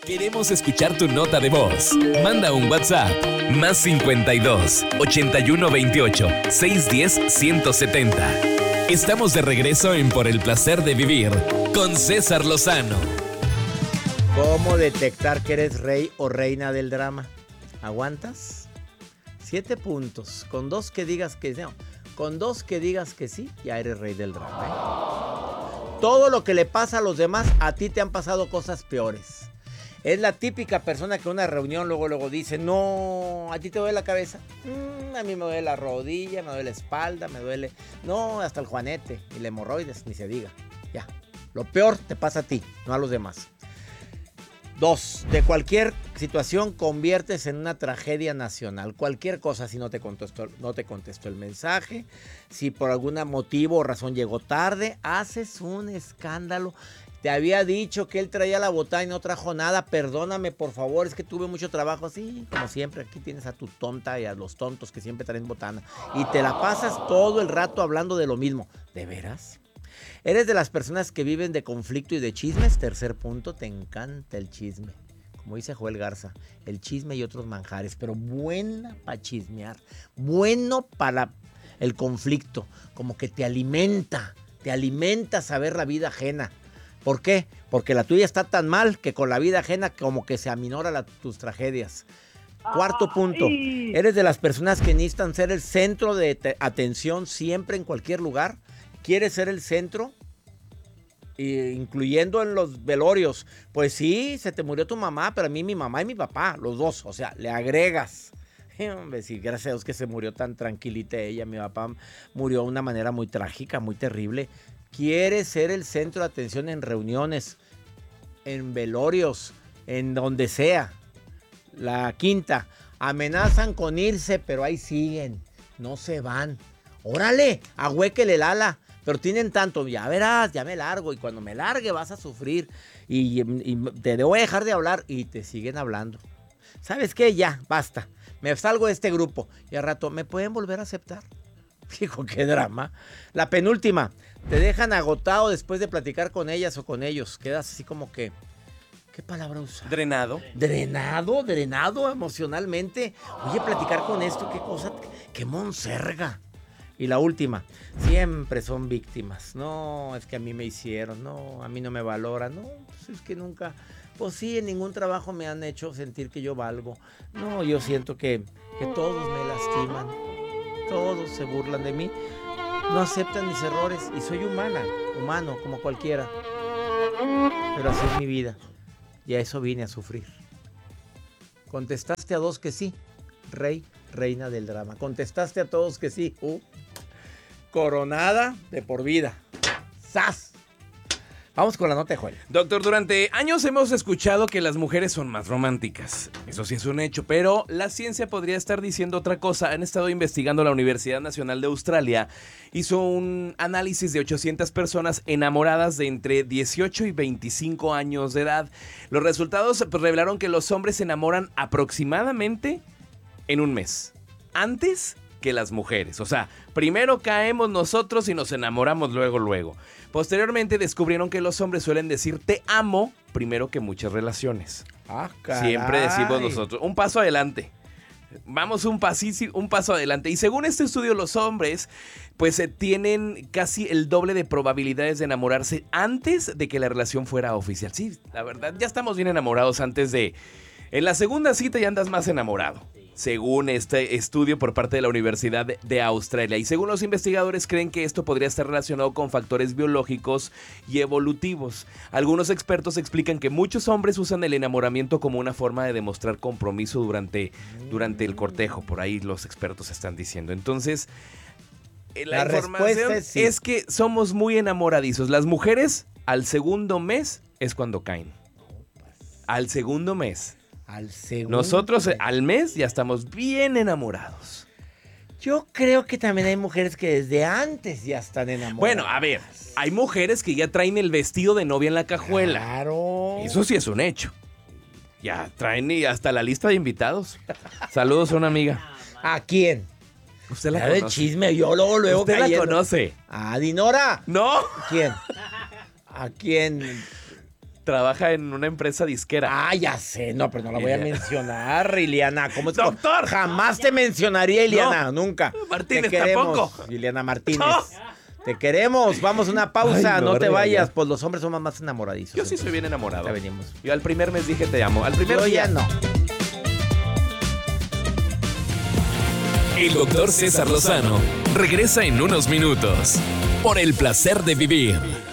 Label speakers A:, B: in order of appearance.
A: Queremos escuchar tu nota de voz. Manda un WhatsApp. Más 52 81 28 610 170. Estamos de regreso en Por el Placer de Vivir con César Lozano.
B: ¿Cómo detectar que eres rey o reina del drama? ¿Aguantas? 7 puntos. Con 2 que digas que no. Con 2 que digas que sí, ya eres rey del drama, ¿eh? Todo lo que le pasa a los demás, a ti te han pasado cosas peores. Es la típica persona que en una reunión luego dice, no, ¿a ti te duele la cabeza? A mí me duele la rodilla, me duele la espalda, me duele... No, hasta el juanete y la hemorroides, ni se diga. Ya, lo peor te pasa a ti, no a los demás. 2, de cualquier situación conviertes en una tragedia nacional. Cualquier cosa, si no te contestó el mensaje, si por algún motivo o razón llegó tarde, haces un escándalo. Te había dicho que él traía la botana y no trajo nada. Perdóname, por favor, es que tuve mucho trabajo. Sí, como siempre, aquí tienes a tu tonta y a los tontos que siempre traen botana. Y te la pasas todo el rato hablando de lo mismo. ¿De veras? ¿Eres de las personas que viven de conflicto y de chismes? Tercer punto, te encanta el chisme. Como dice Joel Garza, el chisme y otros manjares, pero buena para chismear, bueno para el conflicto, como que te alimenta saber la vida ajena. ¿Por qué? Porque la tuya está tan mal que con la vida ajena como que se aminora tus tragedias. Cuarto punto, ¿eres de las personas que necesitan ser el centro de atención siempre en cualquier lugar? ¿Quieres ser el centro? Incluyendo en los velorios. Pues sí, se te murió tu mamá, pero a mí mi mamá y mi papá, los dos, o sea, le agregas. Hombre, sí, gracias a Dios que se murió tan tranquilita ella. Mi papá murió de una manera muy trágica, muy terrible. ¿Quieres ser el centro de atención en reuniones, en velorios, en donde sea? La quinta, amenazan con irse, pero ahí siguen, no se van. Órale, ahuéquele el ala. Pero tienen tanto, ya verás, ya me largo. Y cuando me largue vas a sufrir. Y te debo dejar de hablar. Y te siguen hablando. ¿Sabes qué? Ya, basta. Me salgo de este grupo. Y al rato, ¿me pueden volver a aceptar? Hijo, qué drama. La penúltima, te dejan agotado después de platicar con ellas o con ellos. Quedas así como que... ¿Qué palabra usar?
C: Drenado.
B: Drenado emocionalmente. Oye, platicar con esto, qué cosa, qué monserga. Y la última, siempre son víctimas. No, es que a mí me hicieron. No, a mí no me valoran. No, pues es que nunca... Pues sí, en ningún trabajo me han hecho sentir que yo valgo. No, yo siento que todos me lastiman. Todos se burlan de mí. No aceptan mis errores. Y soy humano como cualquiera. Pero así es mi vida. Y a eso vine a sufrir. Contestaste a 2 que sí. Rey, reina del drama. Contestaste a todos que sí. Coronada de por vida. ¡Sas! Vamos con la nota de Joel.
C: Doctor, durante años hemos escuchado que las mujeres son más románticas. Eso sí es un hecho, pero la ciencia podría estar diciendo otra cosa. Han estado investigando. La Universidad Nacional de Australia hizo un análisis de 800 personas enamoradas de entre 18 y 25 años de edad. Los resultados revelaron que los hombres se enamoran aproximadamente en un mes. Antes que las mujeres. O sea, primero caemos nosotros y nos enamoramos luego. Posteriormente descubrieron que los hombres suelen decir te amo primero que muchas relaciones.
B: Ah, caray.
C: Siempre decimos nosotros, un paso adelante. Vamos un paso adelante. Y según este estudio, los hombres pues tienen casi el doble de probabilidades de enamorarse antes de que la relación fuera oficial. Sí, la verdad, ya estamos bien enamorados antes de... En la segunda cita ya andas más enamorado, según este estudio por parte de la Universidad de Australia. Y según los investigadores, creen que esto podría estar relacionado con factores biológicos y evolutivos. Algunos expertos explican que muchos hombres usan el enamoramiento como una forma de demostrar compromiso durante el cortejo. Por ahí los expertos están diciendo. Entonces, la información es que somos muy enamoradizos. Las mujeres, al segundo mes, es cuando caen. Al segundo mes. Nosotros al mes ya estamos bien enamorados.
B: Yo creo que también hay mujeres que desde antes ya están enamoradas.
C: Bueno, a ver, hay mujeres que ya traen el vestido de novia en la cajuela.
B: Claro.
C: Eso sí es un hecho. Ya traen hasta la lista de invitados. Saludos a una amiga.
B: ¿A quién?
C: Usted la
B: conoce.
C: conoce.
B: Chisme, yo luego
C: Usted
B: cayendo.
C: la conoce.
B: ¿A Dinora?
C: No.
B: ¿Quién? ¿A quién?
C: Trabaja en una empresa disquera.
B: Ah, ya sé, no, pero no la voy a mencionar, Ileana. ¿Cómo es?
C: ¡Doctor!
B: Jamás te mencionaría, Ileana, nunca.
C: Martínez,
B: te queremos,
C: tampoco.
B: Ileana Martínez.
C: No.
B: Te queremos, vamos a una pausa,
C: Ay,
B: no te
C: regañar.
B: vayas, pues los hombres somos más enamoradizos.
C: Yo sí soy bien enamorado.
B: Ya venimos.
C: Yo al primer mes dije te amo. Al primer
B: Yo
C: día
B: ya no.
A: El doctor César Lozano regresa en unos minutos por el placer de vivir.